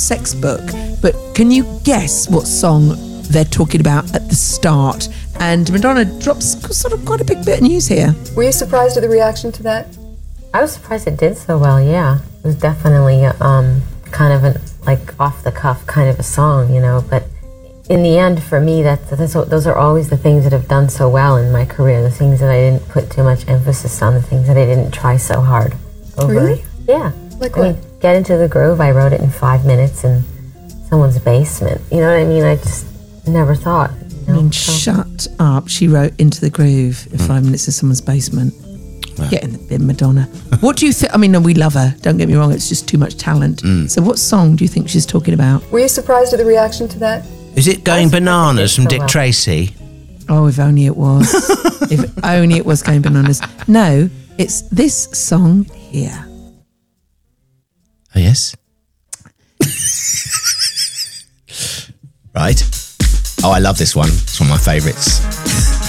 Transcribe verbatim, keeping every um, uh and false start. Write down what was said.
sex book, but can you guess what song they're talking about at the start? And Madonna drops sort of quite a big bit of news here. Were you surprised at the reaction to that? I was surprised it did so well, yeah. It was definitely um, kind of an, like, off-the-cuff kind of a song, you know, but in the end, for me, that, that's, those are always the things that have done so well in my career, the things that I didn't put too much emphasis on, the things that I didn't try so hard over. Really? Yeah. Like I what? mean, Get Into the Groove, I wrote it in five minutes in someone's basement. You know what I mean? I just never thought. You know? I mean, so. shut up. She wrote Into the Groove in five minutes in someone's basement. Wow. Get in the bin, Madonna. What do you think? I mean, no, we love her. Don't get me wrong. It's just too much talent. Mm. So what song do you think she's talking about? Were you surprised at the reaction to that? Is it Going Bananas from so Dick well. Tracy? Oh, if only it was. If only it was Going Bananas. No, it's this song here. Oh, yes. Right. Oh, I love this one. It's one of my favourites.